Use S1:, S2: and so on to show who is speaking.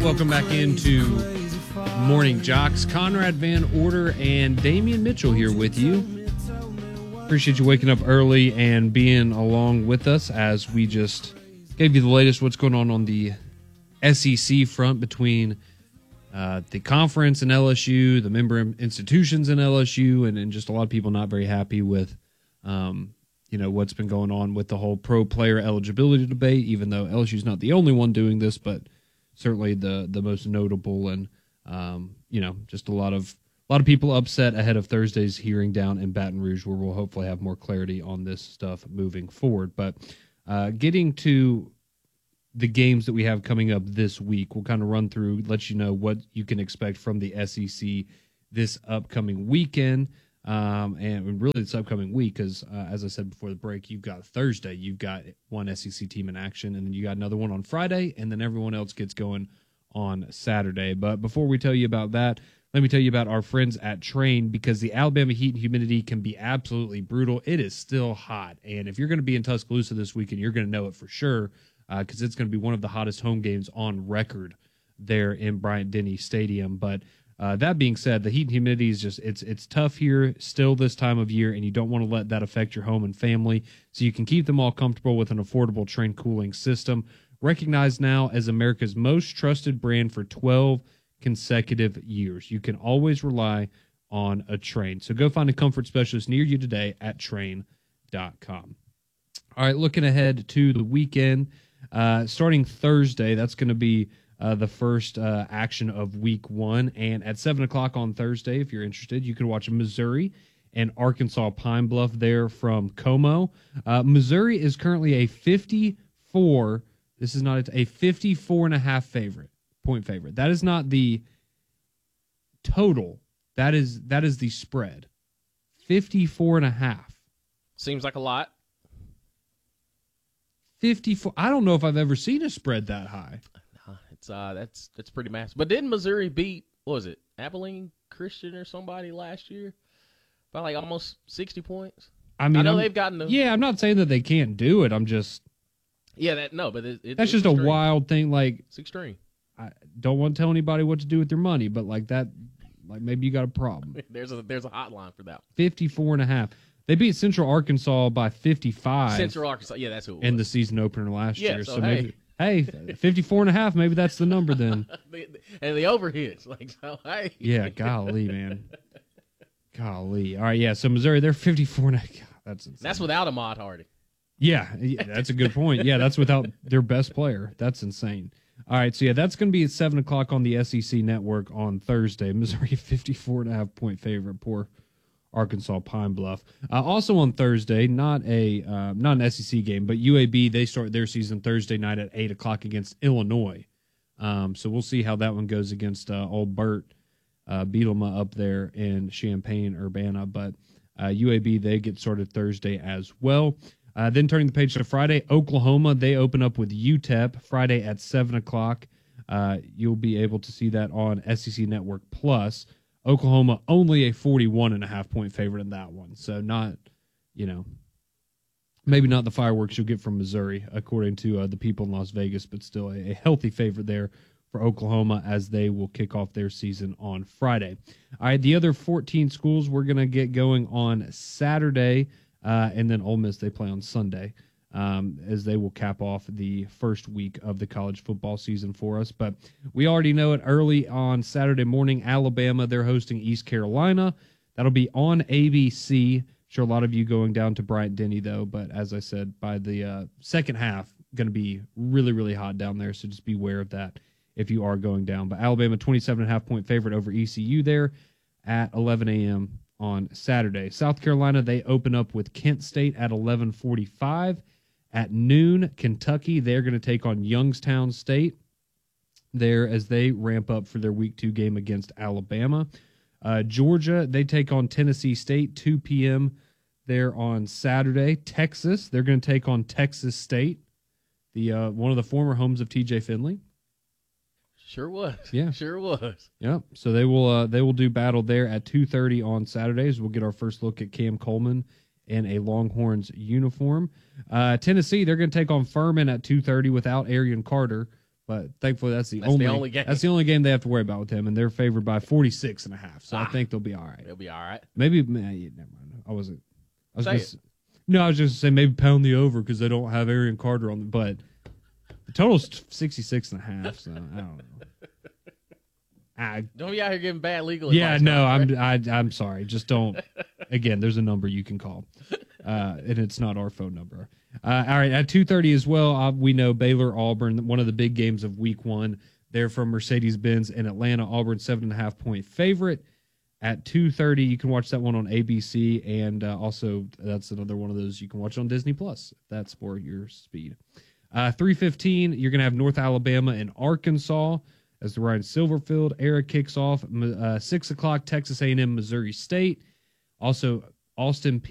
S1: Welcome back into Morning Jocks. Conrad Van Order and Damian Mitchell here with you. Appreciate you waking up early and being along with us as we just gave you the latest what's going on the SEC front between the conference and LSU, the member institutions in LSU, and just a lot of people not very happy with what's been going on with the whole pro player eligibility debate, even though LSU's not the only one doing this, but certainly the most notable, and just a lot of people upset ahead of Thursday's hearing down in Baton Rouge, where we'll hopefully have more clarity on this stuff moving forward. But getting to the games that we have coming up this week, we'll kind of run through, let you know what you can expect from the SEC this upcoming weekend, and really this upcoming week, because as I said before the break, you've got Thursday, you've got one SEC team in action, and then you got another one on Friday, and then everyone else gets going on Saturday. But before we tell you about that, let me tell you about our friends at Train, because the Alabama heat and humidity can be absolutely brutal. It is still hot, and if you're going to be in Tuscaloosa this weekend, you're going to know it for sure, because it's going to be one of the hottest home games on record there in Bryant-Denny Stadium. But that being said, the heat and humidity is just, it's tough here still this time of year, and you don't want to let that affect your home and family, so you can keep them all comfortable with an affordable Train cooling system. Recognized now as America's most trusted brand for 12 consecutive years. You can always rely on a Train. So go find a comfort specialist near you today at train.com. All right, looking ahead to the weekend, starting Thursday, that's going to be the first action of week one. And at 7 o'clock on Thursday, if you're interested, you can watch Missouri and Arkansas Pine Bluff there from Como. Missouri is currently a 54. This is not a 54.5 point favorite. That is not the total. That is the spread. 54.5.
S2: Seems like a lot.
S1: 54. I don't know if I've ever seen a spread that high.
S2: It's that's pretty massive. But didn't Missouri beat, what was it, Abilene Christian or somebody last year by like almost 60 points?
S1: I mean,
S2: they've gotten them.
S1: Yeah, I'm not saying that they can't do it. I'm just
S2: but
S1: that's just
S2: extreme.
S1: a wild thing. Like,
S2: it's extreme.
S1: I don't want to tell anybody what to do with their money, but like that, like maybe you got a problem.
S2: There's a hotline for that.
S1: 54.5. They beat Central Arkansas by 55.
S2: Central Arkansas, yeah, that's who it was.
S1: In the season opener last year.
S2: So
S1: maybe 54.5. Maybe that's the number then.
S2: And the overhits, like, so hey.
S1: Yeah, golly, man. Golly. All right, yeah. So Missouri, they're 54.5. That's insane.
S2: That's without Ahmad Hardy.
S1: Yeah, that's a good point. Yeah, that's without their best player. That's insane. All right, so yeah, that's going to be at 7 o'clock on the SEC network on Thursday. Missouri 54.5 point favorite. Poor Arkansas Pine Bluff. Also on Thursday, not an SEC game, but UAB, they start their season Thursday night at 8 o'clock against Illinois. So we'll see how that one goes against old Bert Bielema up there in Champaign-Urbana. But UAB, they get started Thursday as well. Then turning the page to Friday, Oklahoma, they open up with UTEP Friday at 7 o'clock. You'll be able to see that on SEC Network Plus. Oklahoma only a 41.5 point favorite in that one. So not, maybe not the fireworks you'll get from Missouri, according to the people in Las Vegas, but still a healthy favorite there for Oklahoma as they will kick off their season on Friday. All right, the other 14 schools we're going to get going on Saturday, and then Ole Miss, they play on Sunday. As they will cap off the first week of the college football season for us. But we already know it early on Saturday morning, Alabama, they're hosting East Carolina. That'll be on ABC. Sure, a lot of you going down to Bryant-Denny, though. But as I said, by the second half, going to be really, really hot down there. So just be aware of that if you are going down. But Alabama, 27.5 point favorite over ECU there at 11 a.m. on Saturday. South Carolina, they open up with Kent State at 11:45. At noon, Kentucky, they're going to take on Youngstown State there as they ramp up for their Week 2 game against Alabama. Georgia, they take on Tennessee State, 2 p.m. there on Saturday. Texas, they're going to take on Texas State, the one of the former homes of T.J. Finley.
S2: Sure was.
S1: Yeah.
S2: Sure was.
S1: Yep. So they will do battle there at 2:30 on Saturdays. We'll get our first look at Cam Coleman in a Longhorns uniform. Tennessee, they're going to take on Furman at 2:30 without Arian Carter. But thankfully, that's the
S2: That's
S1: only
S2: the only game.
S1: That's the only game they have to worry about with him, and they're favored by 46.5. So I
S2: Ah.
S1: think they'll be all right.
S2: They'll be all right.
S1: Maybe never mind. I was
S2: Say
S1: just no. I was just saying maybe pound the over because they don't have Aaron Carter on. But the total's 66.5. So I don't know.
S2: Don't be out here giving bad legal
S1: Yeah,
S2: advice.
S1: no,
S2: Right?
S1: I'm sorry. Just don't. Again, there's a number you can call, and it's not our phone number. All right, at 2:30 as well. We know Baylor Auburn, one of the big games of Week 1. They're from Mercedes-Benz in Atlanta. Auburn 7.5 point favorite at 2:30. You can watch that one on ABC, and also that's another one of those you can watch on Disney Plus. If that's for your speed. 3:15. You're gonna have North Alabama and Arkansas. As the Ryan Silverfield era kicks off, 6 o'clock, Texas A&M, Missouri State. Also, Austin